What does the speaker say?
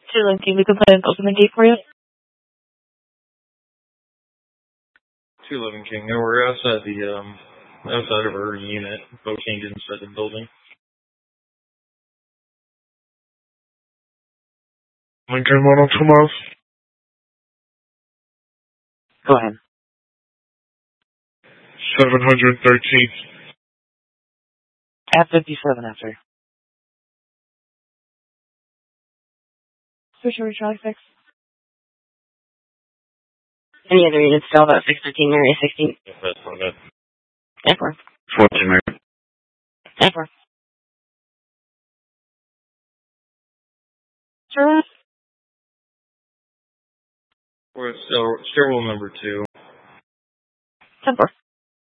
Sure, Lincoln, we can put an open the gate for you. 211 King. No, we're outside outside of our unit. Boat change inside the building. Lincoln 102 miles. Go ahead. 713. At 57 after. Fisher, Charlie 6. Any other units still about 613 area 16? Yeah, that's not bad. Airport. 14 Mary. Airport. Sure. We're at stairwell number 2. 10-4.